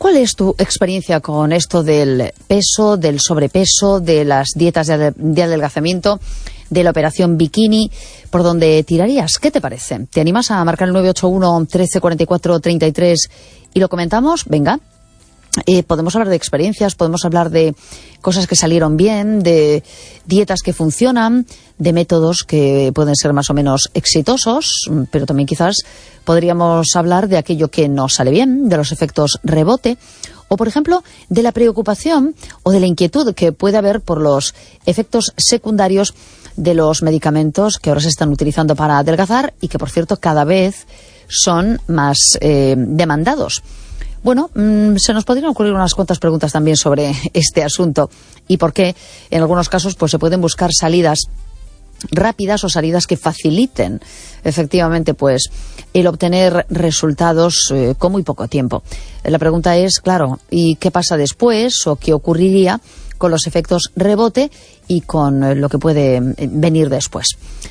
¿Cuál es tu experiencia con esto del peso, del sobrepeso, de las dietas de adelgazamiento, de la operación bikini? ¿Por dónde tirarías? ¿Qué te parece? ¿Te animas a marcar el 981 13 44 33 y lo comentamos? Venga. Podemos hablar de experiencias, podemos hablar de cosas que salieron bien, de dietas que funcionan, de métodos que pueden ser más o menos exitosos, pero también quizás podríamos hablar de aquello que no sale bien, de los efectos rebote, o por ejemplo, de la preocupación o de la inquietud que puede haber por los efectos secundarios de los medicamentos que ahora se están utilizando para adelgazar y que, por cierto, cada vez son más demandados. Bueno, se nos podrían ocurrir unas cuantas preguntas también sobre este asunto y por qué en algunos casos pues se pueden buscar salidas rápidas o salidas que faciliten efectivamente pues el obtener resultados con muy poco tiempo. La pregunta es, claro, ¿y qué pasa después o qué ocurriría con los efectos rebote y con lo que puede venir después?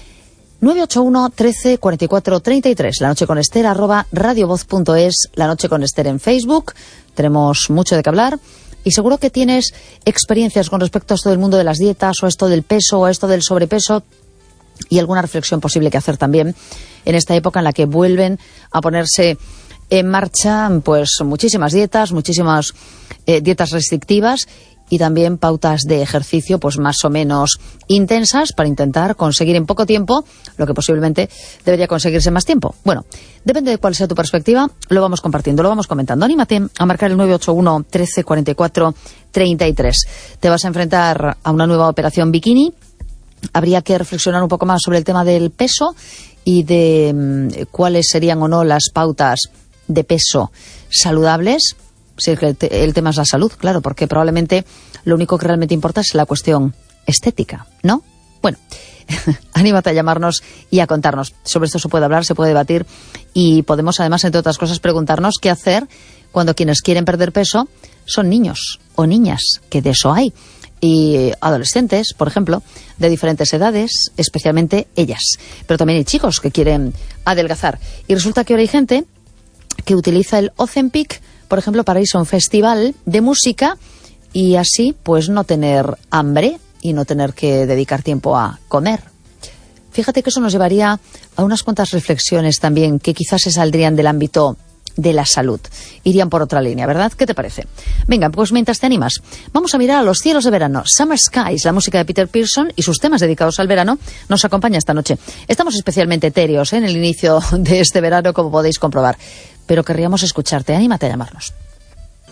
981 13 44 33, La Noche con Ester, @radiovoz.es, La Noche con Ester en Facebook. Tenemos mucho de qué hablar y seguro que tienes experiencias con respecto a esto del mundo de las dietas o a esto del peso o a esto del sobrepeso y alguna reflexión posible que hacer también en esta época en la que vuelven a ponerse en marcha pues muchísimas dietas, muchísimas dietas restrictivas y también pautas de ejercicio pues más o menos intensas para intentar conseguir en poco tiempo lo que posiblemente debería conseguirse en más tiempo. Bueno, depende de cuál sea tu perspectiva, lo vamos compartiendo, lo vamos comentando. Anímate a marcar el 981 13 44 33. Te vas a enfrentar a una nueva operación bikini. Habría que reflexionar un poco más sobre el tema del peso y de cuáles serían o no las pautas de peso saludables. Si el tema es la salud, claro, porque probablemente lo único que realmente importa es la cuestión estética, ¿no? Bueno, anímate a llamarnos y a contarnos. Sobre esto se puede hablar, se puede debatir y podemos además, entre otras cosas, preguntarnos qué hacer cuando quienes quieren perder peso son niños o niñas, que de eso hay, y adolescentes, por ejemplo, de diferentes edades, especialmente ellas. Pero también hay chicos que quieren adelgazar. Y resulta que ahora hay gente que utiliza el Ozempic, por ejemplo, para irse a un festival de música y así pues no tener hambre y no tener que dedicar tiempo a comer. Fíjate que eso nos llevaría a unas cuantas reflexiones también que quizás se saldrían del ámbito de la salud. Irían por otra línea, ¿verdad? ¿Qué te parece? Venga, pues mientras te animas, vamos a mirar a los cielos de verano. Summer Skies, la música de Peter Pearson y sus temas dedicados al verano, nos acompaña esta noche. Estamos especialmente etéreos en el inicio de este verano, como podéis comprobar, pero querríamos escucharte. Anímate a llamarnos.